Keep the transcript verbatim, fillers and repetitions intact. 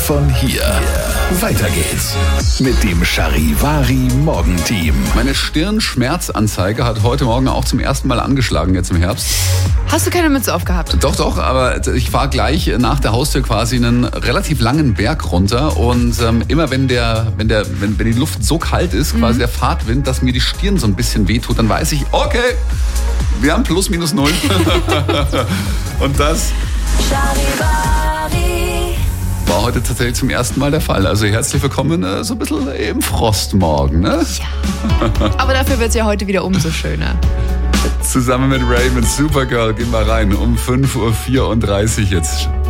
von hier. Weiter geht's mit dem Charivari Morgenteam. Meine Stirnschmerzanzeige hat heute Morgen auch zum ersten Mal angeschlagen, jetzt im Herbst. Hast du keine Mütze aufgehabt? Doch, doch, aber ich fahre gleich nach der Haustür quasi einen relativ langen Berg runter und ähm, immer wenn der, wenn der, wenn, wenn die Luft so kalt ist, mhm. quasi der Fahrtwind, dass mir die Stirn so ein bisschen wehtut, dann weiß ich, okay, wir haben plus minus null. Und das war heute tatsächlich zum ersten Mal der Fall. Also herzlich willkommen, äh, so ein bisschen im Frostmorgen, ne? Ja. Aber dafür wird es ja heute wieder umso schöner. Zusammen mit Ray mit Supergirl gehen wir rein um fünf Uhr vierunddreißig jetzt.